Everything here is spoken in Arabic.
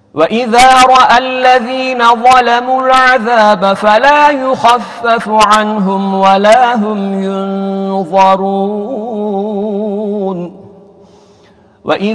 وإذا رأى الذين ظلموا العذاب فلا يخفف عنهم ولا هم ينظرون